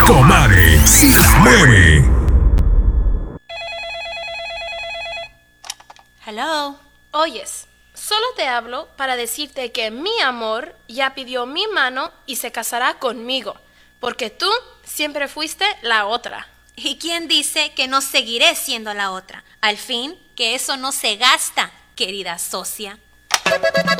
Comadre, si la mueve. Hello. Oyes, solo te hablo para decirte que mi amor ya pidió mi mano y se casará conmigo, porque tú siempre fuiste la otra. ¿Y quién dice que no seguiré siendo la otra? Al fin, que eso no se gasta, querida socia.